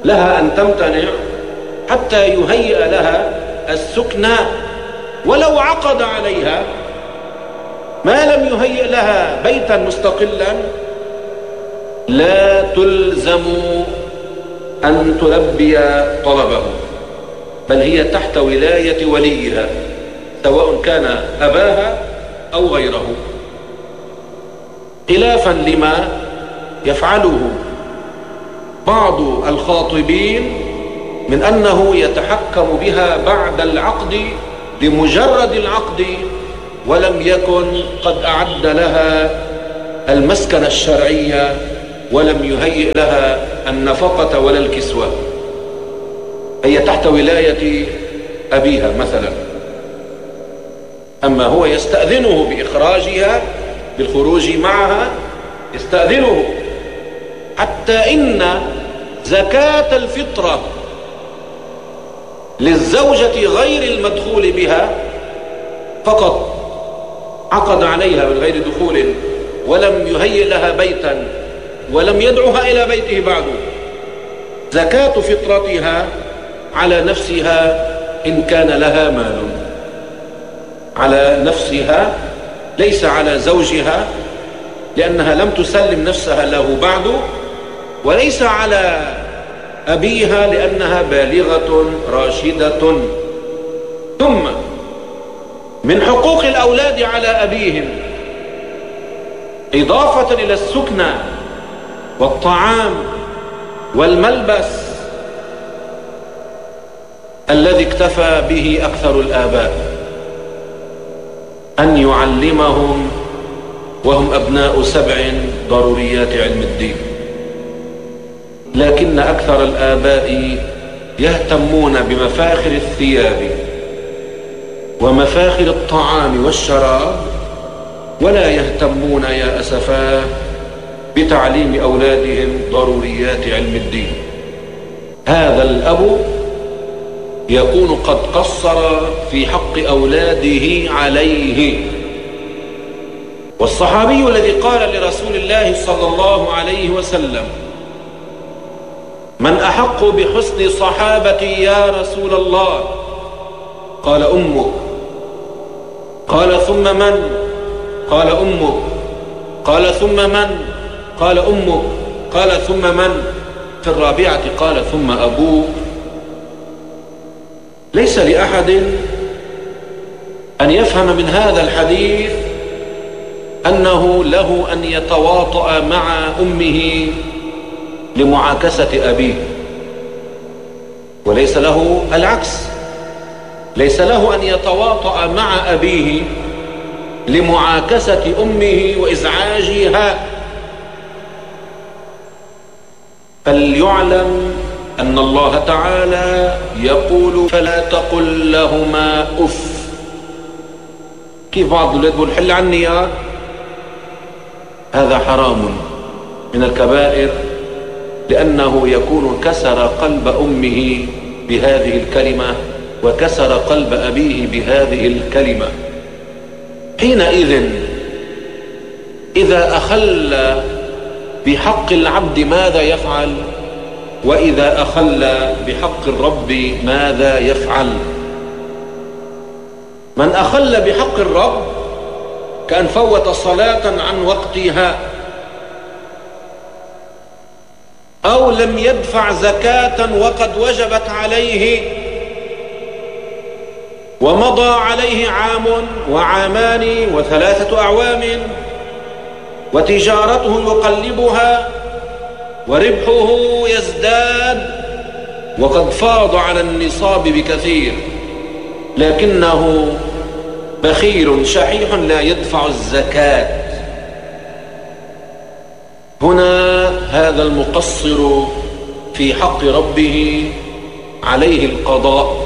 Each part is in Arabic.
لها أن تمتنع حتى يهيئ لها السكنى، ولو عقد عليها ما لم يهيئ لها بيتا مستقلا لا تلزم أن تلبي طلبه، بل هي تحت ولاية وليها سواء كان أباها أو غيره، خلافا لما يفعله بعض الخاطبين من أنه يتحكم بها بعد العقد لمجرد العقد ولم يكن قد أعد لها المسكن الشرعي ولم يهيئ لها النفقة ولا الكسوة. هي تحت ولاية أبيها مثلا، أما هو يستأذنه بإخراجها بالخروج معها، يستأذنه حتى إن زكاة الفطرة للزوجة غير المدخول بها فقط عقد عليها من غير دخول ولم يهيئ لها بيتا ولم يدعها إلى بيته بعده، زكاة فطرتها على نفسها إن كان لها مال، على نفسها ليس على زوجها لأنها لم تسلم نفسها له بعد، وليس على أبيها لأنها بالغة راشدة. ثم من حقوق الأولاد على أبيهم إضافة إلى السكنى والطعام والملبس الذي اكتفى به أكثر الآباء أن يعلمهم وهم أبناء 7 ضروريات علم الدين، لكن أكثر الآباء يهتمون بمفاخر الثياب ومفاخر الطعام والشراب، ولا يهتمون يا أسفاه بتعليم أولادهم ضروريات علم الدين. هذا الأب يكون قد قصر في حق أولاده عليه. والصحابي الذي قال لرسول الله صلى الله عليه وسلم: من أحق بحسن صحابتي يا رسول الله؟ قال: أمك. قال: ثم من؟ قال: أمك. قال: ثم من؟ قال: أمك. قال: ثم من؟ في الرابعة قال: ثم أبوك. ليس لأحد أن يفهم من هذا الحديث أنه له أن يتواطأ مع أمه لمعاكسة أبيه، وليس له العكس، ليس له أن يتواطأ مع أبيه لمعاكسة أمه وإزعاجها. فليعلم أن الله تعالى يقول: فلا تقل لهما أف. كيف بعض الولاد بيقول: حل عني يا، هذا حرام من الكبائر، لأنه يكون كسر قلب أمه بهذه الكلمة وكسر قلب أبيه بهذه الكلمة. حينئذ إذا أخل بحق العبد ماذا يفعل؟ وإذا أخل بحق الرب ماذا يفعل؟ من أخل بحق الرب كأن فوت صلاة عن وقتها، أو لم يدفع زكاة وقد وجبت عليه ومضى عليه عام وعامان و3 أعوام وتجارته يقلبها وربحه يزداد وقد فاض على النصاب بكثير، لكنه بخيل شحيح لا يدفع الزكاة. هنا هذا المقصر في حق ربه عليه القضاء،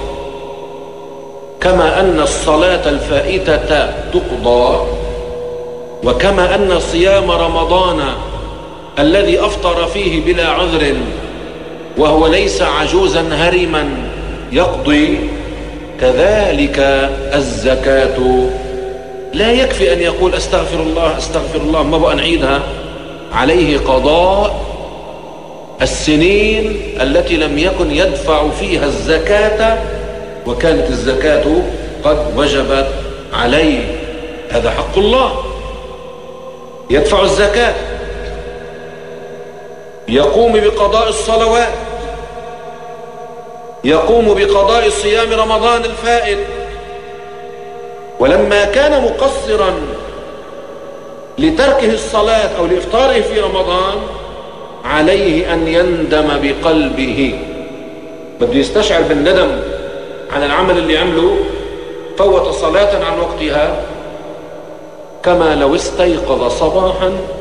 كما أن الصلاة الفائتة تقضى، وكما أن صيام رمضان الذي أفطر فيه بلا عذر وهو ليس عجوزا هرما يقضي، كذلك الزكاة لا يكفي أن يقول أستغفر الله أستغفر الله، ما بقى نعيدها، عليه قضاء السنين التي لم يكن يدفع فيها الزكاة وكانت الزكاة قد وجبت عليه. هذا حق الله، يدفع الزكاة، يقوم بقضاء الصلوات، يقوم بقضاء صيام رمضان الفائت. ولما كان مقصرا لتركه الصلاة أو لإفطاره في رمضان عليه أن يندم بقلبه، بده يستشعر بالندم على العمل اللي عمله، فوت صلاة عن وقتها كما لو استيقظ صباحا